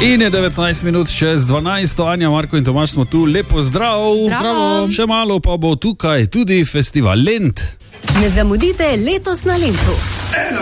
In je 19 minut čez 12, Anja, Marko in Tomaž smo tu, lepo zdrav. Zdravo. Še malo pa bo tukaj tudi festival Lent. Ne zamudite letos na Lentu.